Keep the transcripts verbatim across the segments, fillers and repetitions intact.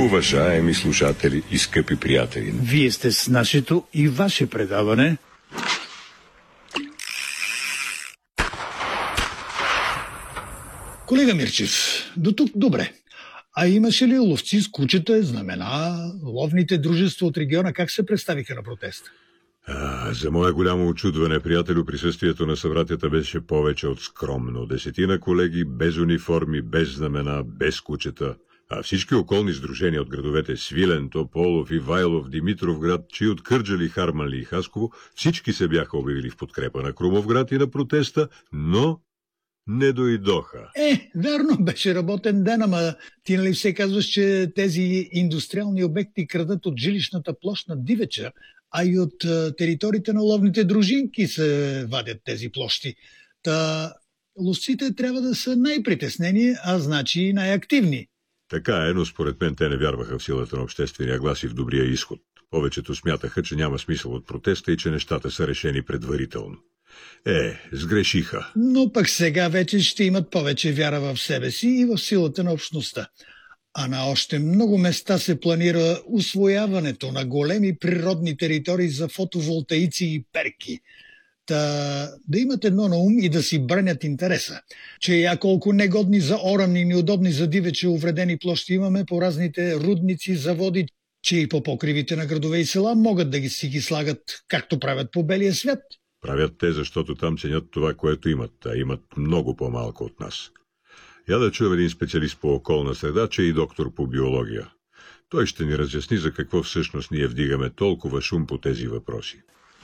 Уважаеми слушатели и скъпи приятели, вие сте с нашето и ваше предаване Колега Мирчев, до тук добре. А имаше ли ловци с кучета, знамена, ловните дружества от региона? Как се представиха на протеста? А, за мое голямо очудване, приятелю, присъствието на събратята беше повече от скромно. Десетина колеги без униформи, без знамена, без кучета. А всички околни сдружения от градовете Свилен, Тополов, Ивайлов, Димитровград, чи от Кърджали, Харманли и Хасково, всички се бяха обявили в подкрепа на Крумовград и на протеста, но не дойдоха. Е, верно, беше работен ден, ама ти нали все казваш, че тези индустриални обекти крадат от жилищната площ на Дивеча, а и от а, териториите на ловните дружинки се вадят тези площи. Та ловците трябва да са най-притеснени, а значи и най-активни. Така е, но според мен те не вярваха в силата на обществения глас и в добрия изход. Повечето смятаха, че няма смисъл от протеста и че нещата са решени предварително. Е, сгрешиха. Но пък сега вече ще имат повече вяра в себе си и в силата на общността. А на още много места се планира усвояването на големи природни територии за фотоволтаици и перки. Та да имат едно на ум и да си бранят интереса, че я колко негодни за орани и неудобни за дивече увредени площи имаме по разните рудници, заводи, че и по покривите на градове и села могат да ги си ги слагат, както правят по белия свят. Правят те, защото там ценят това, което имат, а имат много по-малко от нас. Я да чуем един специалист по околна среда, че и доктор по биология. Той ще ни разясни за какво всъщност ние вдигаме толкова шум по тези въпроси.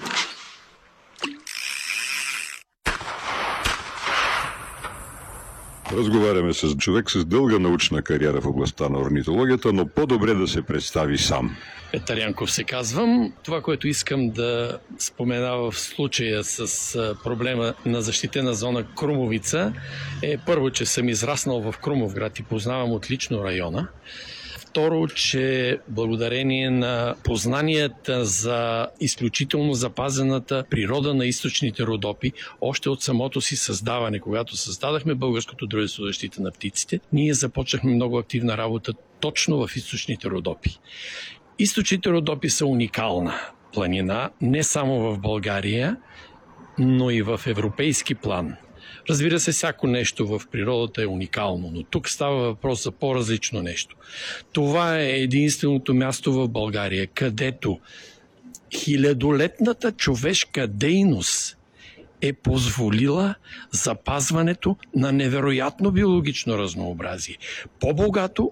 разговаряме с човек с дълга научна кариера в областта на орнитологията, но по-добре да се представи сам. Петър Янков се казвам. Това, което искам да спомена в случая с проблема на защитена зона Крумовица е първо, че съм израснал в Крумовград и познавам отлично района. Второ, че благодарение на познанията за изключително запазената природа на източните Родопи, още от самото си създаване, когато създадахме Българското дружество за защита на птиците, ние започнахме много активна работа точно в източните Родопи. Източните Родопи са уникална планина, не само в България, но и в европейски план. Разбира се, всяко нещо в природата е уникално, но тук става въпрос за по-различно нещо. Това е единственото място в България, където хилядолетната човешка дейност е позволила запазването на невероятно биологично разнообразие. По-богато